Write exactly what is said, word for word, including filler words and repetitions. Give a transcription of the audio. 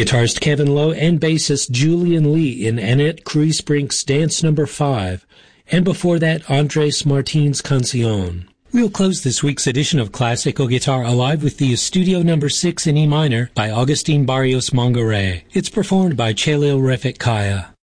guitarist Kevin Lowe and bassist Julian Lee in Annette Kriesbrink's Dance Number five, and before that, Andres Martin's Canción. We'll close this week's edition of Classical Guitar Alive with the Estudio Number six in E minor by Agustin Barrios Mongaray. It's performed by Chelil Refik Kaya.